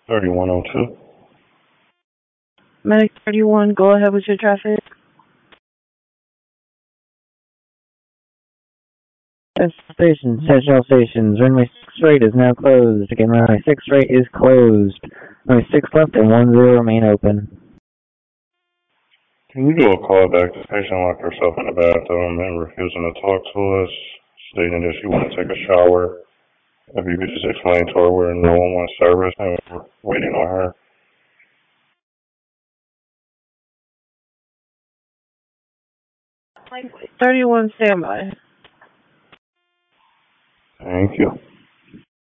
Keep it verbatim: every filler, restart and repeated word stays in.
thirty-one oh two. Medic thirty-one, go ahead with your traffic. Station, Central Stations, runway six right is now closed. Again, runway six right is closed. Runway six left and one zero remain open. Can you do a call back? This patient locked herself in the bathroom and refusing to talk to us, stating that she wanted to take a shower. If you could just explain to her we're in no one service and we're waiting on her. thirty-one, standby. Thank you.